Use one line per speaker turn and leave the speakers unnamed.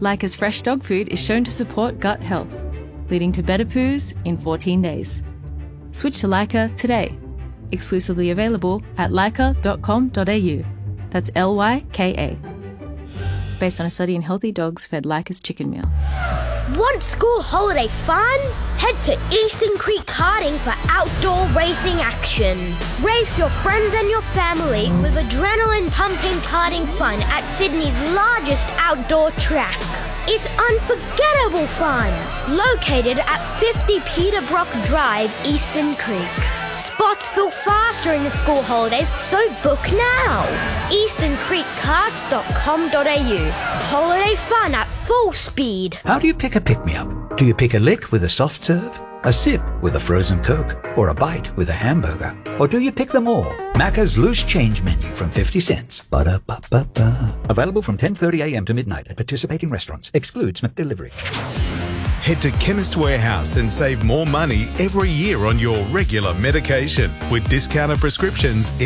Lyca's fresh dog food is shown to support gut health, leading to better poos in 14 days. Switch to Lyca today. Exclusively available at lyca.com.au. That's Lyka. Based on a study in healthy dogs fed Lyca's chicken meal.
Want school holiday fun? Head to Eastern Creek Karting for outdoor racing action. Race your friends and your family with adrenaline-pumping karting fun at Sydney's largest outdoor track. It's unforgettable fun. Located at 50 Peterbrook Drive, Eastern Creek. Spots fill fast during the school holidays, so book now. easterncreekkarts.com.au. Holiday fun at full speed.
How do you pick a pick-me-up? Do you pick a lick with a soft serve, a sip with a frozen Coke, or a bite with a hamburger? Or do you pick them all? Macca's Loose Change Menu from 50 cents. Ba-da-ba-ba-ba. Available from 10:30 a.m. to midnight at participating restaurants. Excludes McDelivery.
Head to Chemist Warehouse and save more money every year on your regular medication with discounted prescriptions